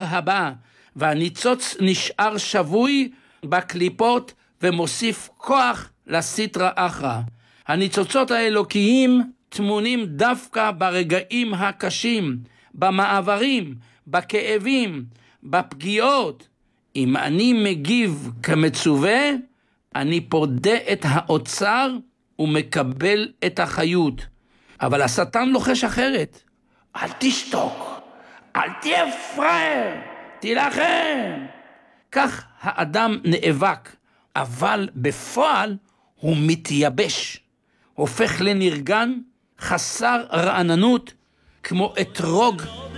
הבא, והניצוץ נשאר שבוי בקליפות ומוסיף כוח לסטרא אחרא. הניצוצות האלוקיים תמונים דווקא ברגעים הקשים, במעברים, בכאבים, בפגיעות. אם אני מגיב כמצווה, אני פודה את האוצר ומקבל את החיות. אבל השטן לוחש אחרת. אל תשתוק, אל תהיה פראייר, תילחם. כך האדם נאבק, אבל בפועל הוא מתייבש, הופך לנרגן, חסר רעננות, כמו אתרוג